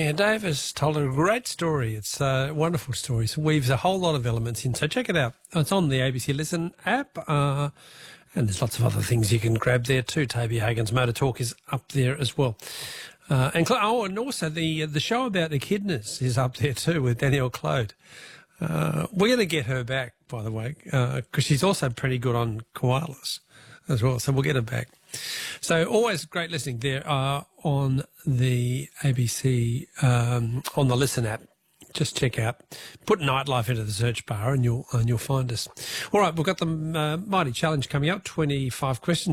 Yeah, Dave has told a great story. It's a wonderful story. It weaves a whole lot of elements in. So check it out. It's on the ABC Listen app, and there's lots of other things you can grab there too. Toby Hagen's Motor Talk is up there as well. And also the show about echidnas is up there too with Danielle Clode. We're going to get her back, by the way, because she's also pretty good on koalas as well. So we'll get her back. So always great listening there on the ABC, on the Listen app. Just check out, put Nightlife into the search bar and you'll find us. All right, we've got the Mighty Challenge coming up, 25 questions.